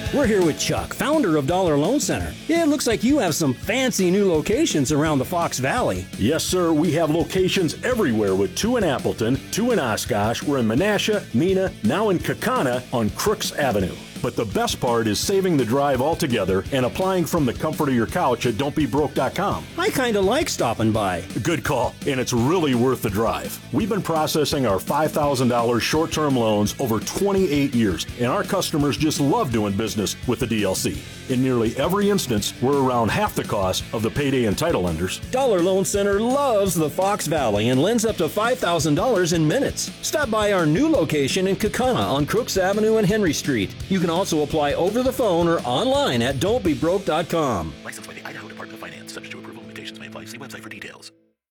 We're here with Chuck, founder of Dollar Loan Center. Yeah, it looks like you have some fancy new locations around the Fox Valley. Yes, sir. We have locations everywhere with 2 in Appleton, 2 in Oshkosh. We're in Menasha, Neenah, now in Kaukauna on Crooks Avenue. But the best part is saving the drive altogether and applying from the comfort of your couch at don'tbebroke.com. I kind of like stopping by. Good call, and it's really worth the drive. We've been processing our $5,000 short-term loans over 28 years, and our customers just love doing business with the DLC. In nearly every instance, we're around half the cost of the payday and title lenders. Dollar Loan Center loves the Fox Valley and lends up to $5,000 in minutes. Stop by our new location in Kaukauna on Crooks Avenue and Henry Street. You can also apply over the phone or online at don'tbebroke.com. Licensed by the Idaho Department of Finance. Subject to approval. Limitations may apply. See website for details.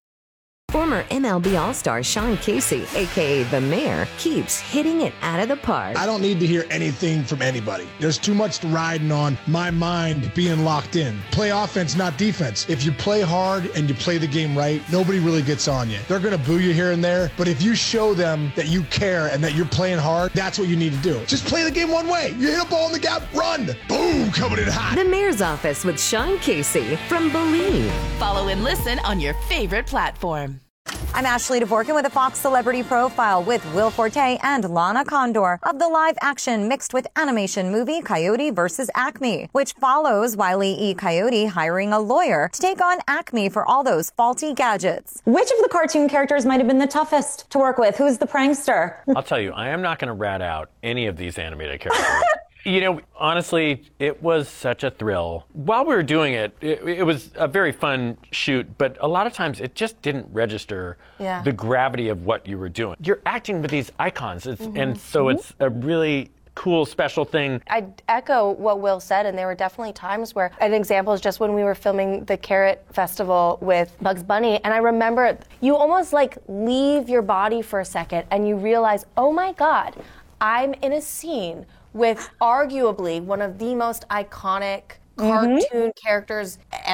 Former MLB All-Star Sean Casey, a.k.a. The Mayor, keeps hitting it out of the park. I don't need to hear anything from anybody. There's too much riding on my mind being locked in. Play offense, not defense. If you play hard and you play the game right, nobody really gets on you. They're going to boo you here and there, but if you show them that you care and that you're playing hard, that's what you need to do. Just play the game one way. You hit a ball in the gap, run. Boom, coming in hot. The Mayor's Office with Sean Casey from Believe. Follow and listen on your favorite platform. I'm Ashley Dvorkin with a Fox Celebrity Profile with Will Forte and Lana Condor of the live-action mixed with animation movie Coyote vs. Acme, which follows Wile E. Coyote hiring a lawyer to take on Acme for all those faulty gadgets. Which of the cartoon characters might have been the toughest to work with? Who's the prankster? I'll tell you, I am not going to rat out any of these animated characters. You know, honestly, it was such a thrill. While we were doing it, it was a very fun shoot, but a lot of times it just didn't register the gravity of what you were doing. You're acting with these icons, and so it's a really cool, special thing. I echo what Will said, and there were definitely times where, an example is just when we were filming the Carrot Festival with Bugs Bunny, and I remember you almost like leave your body for a second and you realize, oh my God, I'm in a scene with arguably one of the most iconic cartoon characters ever, ?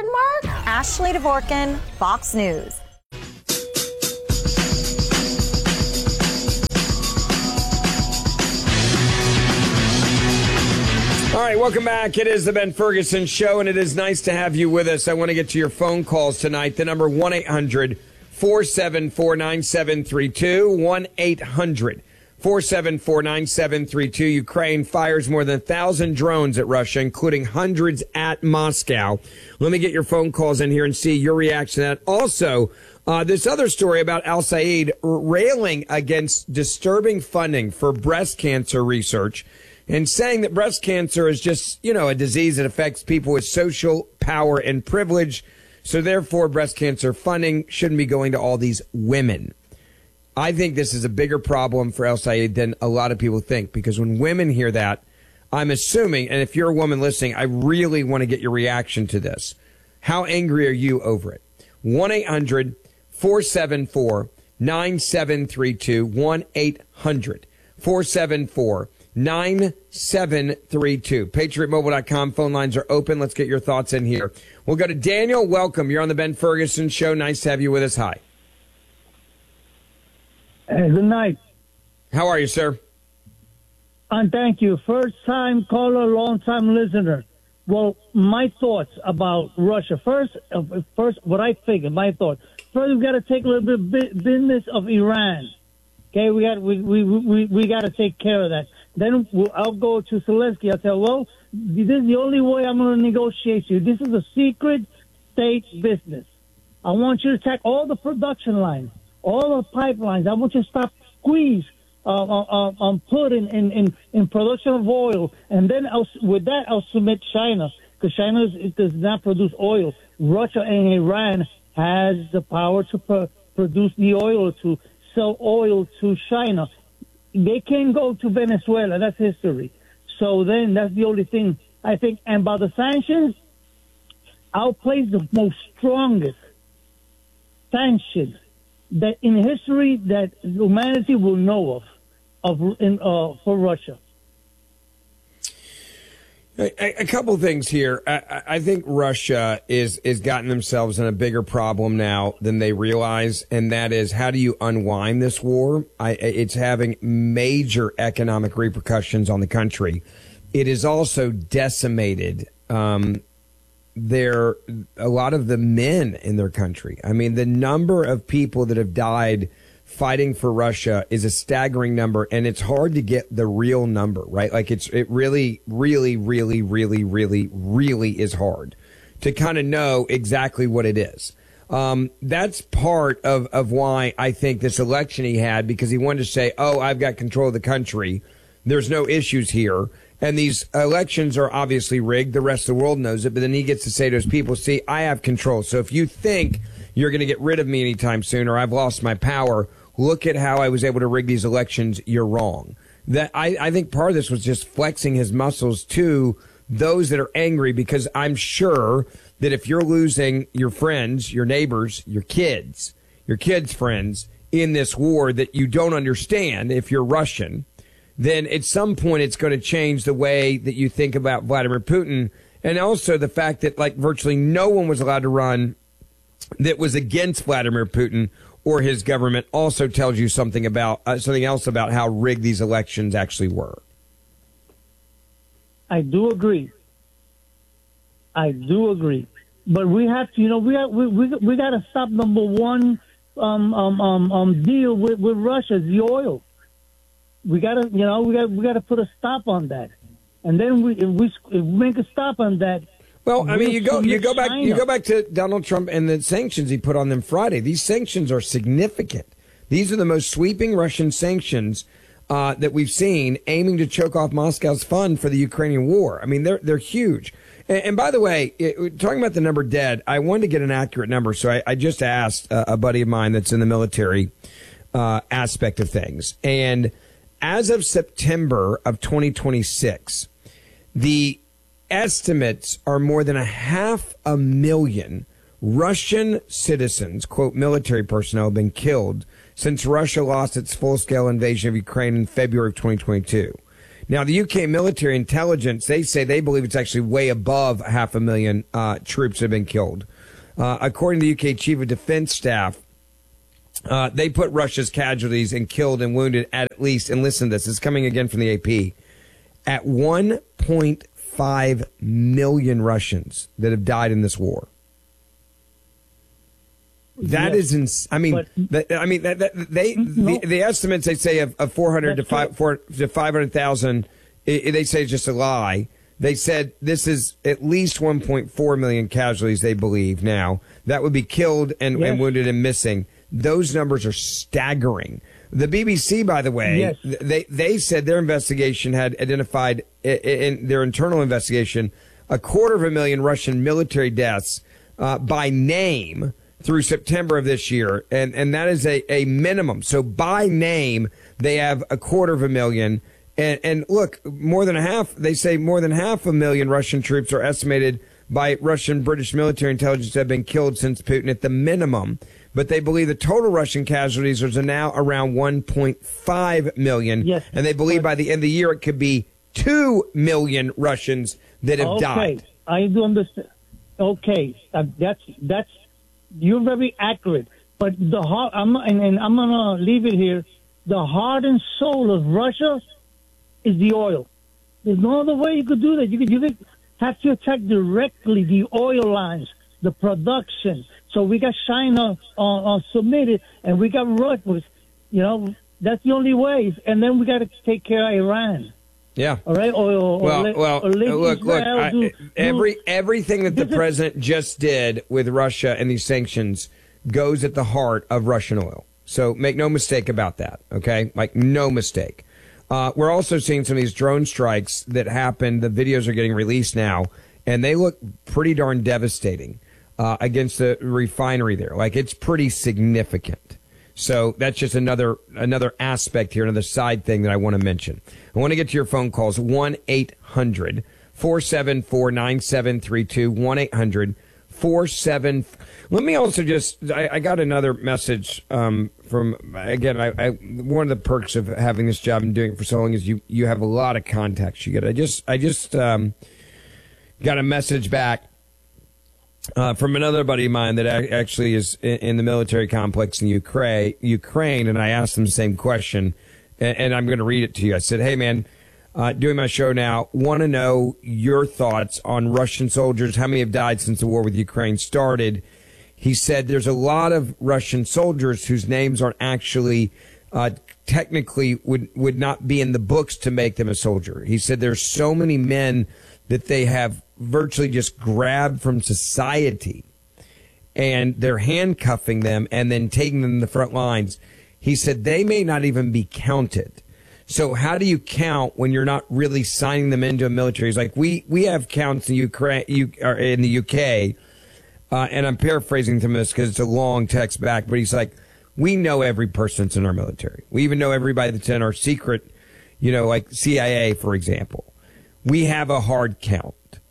Ashley Dvorkin, Fox News. All right, welcome back. It is the Ben Ferguson Show, and it is nice to have you with us. I want to get to your phone calls tonight. The number 1-800-474-9732, 1-800-474-9732. Ukraine fires more than 1,000 drones at Russia, including hundreds at Moscow. Let me get your phone calls in here and see your reaction to that. Also, this other story about Al Sayed railing against disturbing funding for breast cancer research and saying that breast cancer is just, a disease that affects people with social power and privilege. So therefore, breast cancer funding shouldn't be going to all these women. I think this is a bigger problem for Al Sayed than a lot of people think, because when women hear that, I'm assuming, and if you're a woman listening, I really want to get your reaction to this. How angry are you over it? 1-800-474-9732, 1-800-474-9732. PatriotMobile.com. Phone lines are open. Let's get your thoughts in here. We'll go to Daniel. Welcome. You're on the Ben Ferguson Show. Nice to have you with us. Hi. Hey, good night. How are you, sir? And thank you. First time caller, long time listener. Well, my thoughts about Russia. First, what I figured, my thoughts. First, we got to take a little bit business of Iran. Okay, we got to take care of that. Then I'll go to Zelensky. I'll say, well, this is the only way I'm going to negotiate you. This is a secret state business. I want you to attack all the production lines, all the pipelines. I want you to stop squeeze put in production of oil. And then with that, I'll submit China, because China does not produce oil. Russia and Iran has the power to produce the oil, to sell oil to China. They can't go to Venezuela. That's history. So then that's the only thing I think. And by the sanctions, I'll place the most strongest sanctions that in history that humanity will know for Russia. A couple of things here. I think Russia is gotten themselves in a bigger problem now than they realize, and that is, how do you unwind this war? It's having major economic repercussions on the country. it has also decimated a lot of the men in their country. I mean, the number of people that have died fighting for Russia is a staggering number, and it's hard to get the real number, right? Like it really, really, really, really, really, really is hard to kind of know exactly what it is. That's part of why I think this election he had, because he wanted to say, oh, I've got control of the country. There's no issues here. And these elections are obviously rigged. The rest of the world knows it. But then he gets to say to his people, see, I have control. So if you think you're going to get rid of me anytime soon, or I've lost my power, look at how I was able to rig these elections. You're wrong. That I think part of this was just flexing his muscles to those that are angry, because I'm sure that if you're losing your friends, your neighbors, your kids' friends in this war that you don't understand, if you're Russian, then at some point it's going to change the way that you think about Vladimir Putin. And also the fact that like virtually no one was allowed to run that was against Vladimir Putin or his government also tells you something about something else about how rigged these elections actually were. I do agree. But we have to, we got to stop number one deal with Russia, the oil. We got to, we got to put a stop on that. And then if we make a stop on that. Well, I mean, you go back to Donald Trump and the sanctions he put on them Friday. These sanctions are significant. These are the most sweeping Russian sanctions that we've seen, aiming to choke off Moscow's fund for the Ukrainian war. I mean, they're huge. And by the way, talking about the number dead, I wanted to get an accurate number. So I just asked a buddy of mine that's in the military aspect of things. And as of September of 2026, the estimates are more than 500,000 Russian citizens, quote, military personnel, have been killed since Russia lost its full-scale invasion of Ukraine in February of 2022. Now, the UK military intelligence, they say they believe it's actually way above 500,000 troops have been killed. According to the UK Chief of Defense Staff, they put Russia's casualties and killed and wounded at least, and listen to this, it's coming again from the AP, at 1.5 million Russians that have died in this war. That is, the estimates they say of 400 to 500,000, they say it's just a lie. They said this is at least 1.4 million casualties. They believe now that would be killed and wounded and missing. Those numbers are staggering. The BBC, by the way, they said their investigation had identified in their internal investigation 250,000 Russian military deaths by name through September of this year, and that is a minimum. So by name, they have 250,000. And look, more than 500,000 Russian troops are estimated by Russian British military intelligence have been killed since Putin at the minimum. But they believe the total Russian casualties are now around 1.5 million. Yes, and they believe by the end of the year it could be 2 million Russians that have died. I do understand. Okay, that's you're very accurate. But the heart, I'm gonna leave it here. The heart and soul of Russia is the oil. There's no other way you could do that. You could have to attack directly the oil lines, the production. So we got China submitted, and we got Russia. That's the only way. And then we got to take care of Iran. Yeah. All right. Look. Everything that the president just did with Russia and these sanctions goes at the heart of Russian oil. So make no mistake about that. Okay, like no mistake. We're also seeing some of these drone strikes that happened. The videos are getting released now, and they look pretty darn devastating against the refinery there. Like it's pretty significant. So that's just another aspect here, another side thing that I want to mention. I want to get to your phone calls, 1-800-474-9732, 1-800-47. Let me also I got another message from, again, one of the perks of having this job and doing it for so long is you have a lot of contacts you get. I just got a message back from another buddy of mine that actually is in the military complex in Ukraine, and I asked him the same question, and I'm going to read it to you. I said, hey, man, doing my show now. Want to know your thoughts on Russian soldiers. How many have died since the war with Ukraine started? He said there's a lot of Russian soldiers whose names aren't actually technically would not be in the books to make them a soldier. He said there's so many men that they have virtually just grabbed from society, and they're handcuffing them and then taking them to the front lines. He said they may not even be counted. So how do you count when you're not really signing them into a military? He's like, we have counts in Ukraine, in the UK, and I'm paraphrasing from this because it's a long text back, but he's like, we know every person that's in our military. We even know everybody that's in our secret, like CIA, for example. We have a hard count.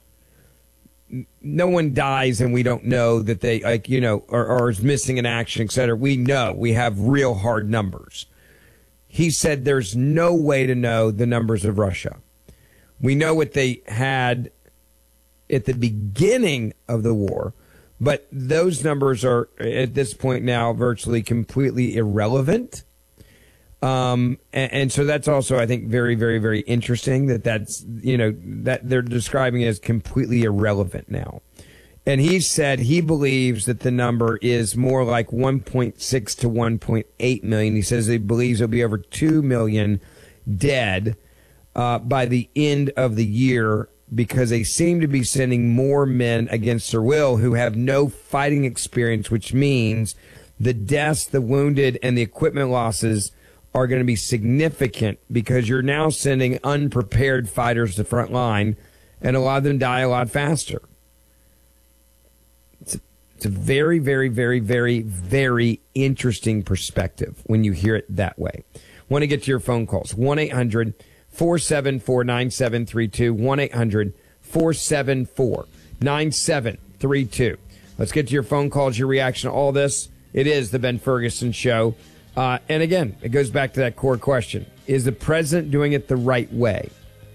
No one dies and we don't know that they, or is missing in action, et cetera. We know. We have real hard numbers. He said there's no way to know the numbers of Russia. We know what they had at the beginning of the war, but those numbers are, at this point now, virtually completely irrelevant. And so that's also, I think, very, very, very interesting that's, that they're describing it as completely irrelevant now. And he said he believes that the number is more like 1.6 to 1.8 million. He says he believes there'll be over 2 million dead by the end of the year because they seem to be sending more men against their will who have no fighting experience, which means the deaths, the wounded, and the equipment losses are going to be significant because you're now sending unprepared fighters to the front line, and a lot of them die a lot faster. It's a very, very, very, very, very interesting perspective when you hear it that way. Want to get to your phone calls. 1-800-474-9732. 1-800-474-9732. Let's get to your phone calls, your reaction to all this. It is the Ben Ferguson Show. And again, it goes back to that core question. Is the president doing it the right way?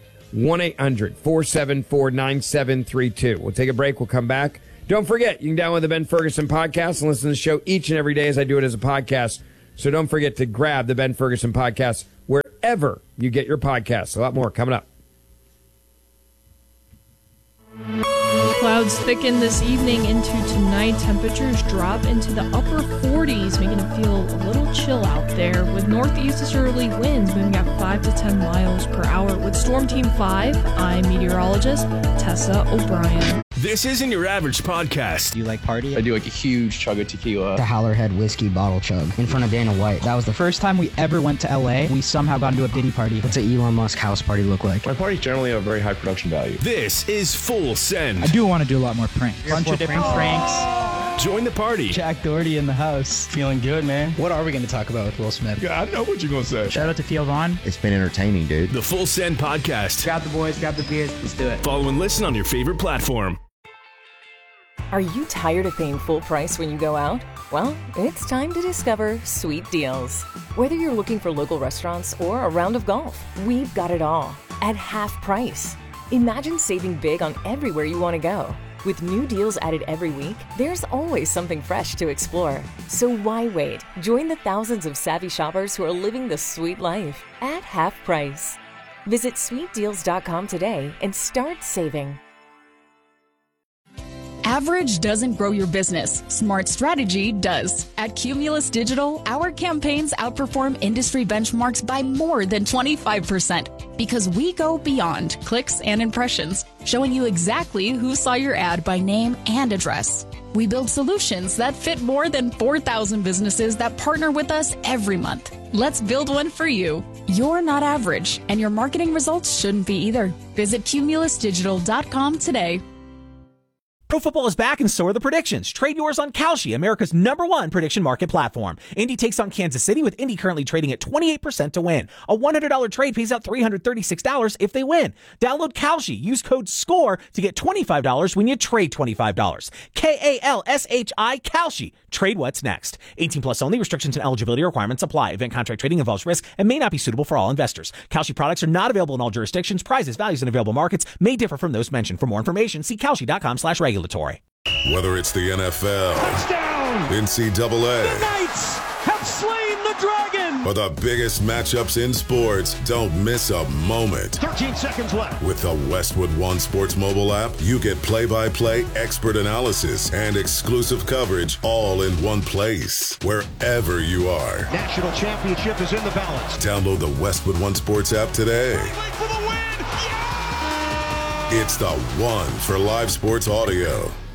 1-800-474-9732. We'll take a break. We'll come back. Don't forget, you can download the Ben Ferguson podcast and listen to the show each and every day as I do it as a podcast. So don't forget to grab the Ben Ferguson podcast wherever you get your podcasts. A lot more coming up. Clouds thicken this evening into tonight. Temperatures drop into the upper 40s, making it feel a little chill out there, with northeasterly winds moving at 5 to 10 miles per hour. With Storm Team 5, I'm meteorologist Tessa O'Brien. This isn't your average podcast. Do you like party? I do like a huge chug of tequila. The Howlerhead whiskey bottle chug in front of Dana White. That was the first time we ever went to LA. We somehow got into a Diddy party. What's an Elon Musk house party look like? My parties generally have a very high production value. This is Full Send. I do want to do a lot more pranks. Bunch of different pranks. Join the party. Jack Doherty in the house. Feeling good, man. What are we going to talk about with Will Smith? Yeah, I know what you're going to say. Shout out to Theo Vaughn. It's been entertaining, dude. The Full Send podcast. Grab the boys, grab the beers. Let's do it. Follow and listen on your favorite platform. Are you tired of paying full price when you go out? Well, it's time to discover Sweet Deals. Whether you're looking for local restaurants or a round of golf, we've got it all at half price. Imagine saving big on everywhere you want to go. With new deals added every week, there's always something fresh to explore. So why wait? Join the thousands of savvy shoppers who are living the sweet life at half price. Visit sweetdeals.com today and start saving. Average doesn't grow your business. Smart strategy does. At Cumulus Digital, our campaigns outperform industry benchmarks by more than 25% because we go beyond clicks and impressions, showing you exactly who saw your ad by name and address. We build solutions that fit more than 4,000 businesses that partner with us every month. Let's build one for you. You're not average, and your marketing results shouldn't be either. Visit cumulusdigital.com today. Pro football is back and so are the predictions. Trade yours on Kalshi, America's #1 prediction market platform. Indy takes on Kansas City, with Indy currently trading at 28% to win. A $100 trade pays out $336 if they win. Download Kalshi. Use code SCORE to get $25 when you trade $25. Kalshi, Kalshi. Trade what's next. 18 plus only. Restrictions and eligibility requirements apply. Event contract trading involves risk and may not be suitable for all investors. Kalshi products are not available in all jurisdictions. Prices, values, and available markets may differ from those mentioned. For more information, see Kalshi.com/regulatory. Whether it's the NFL, touchdown, NCAA, the Knights have slain the the Dragon! For the biggest matchups in sports, don't miss a moment. 13 seconds left. With the Westwood One Sports mobile app, you get play-by-play expert analysis and exclusive coverage all in one place, wherever you are. National championship is in the balance. Download the Westwood One Sports app today. For the win! It's the one for live sports audio.